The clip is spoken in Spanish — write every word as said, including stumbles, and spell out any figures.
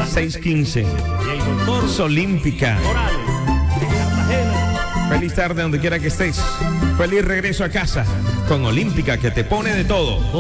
seis quince. Olímpica. Feliz tarde donde quiera que estés. Feliz regreso a casa con Olímpica, que te pone de todo.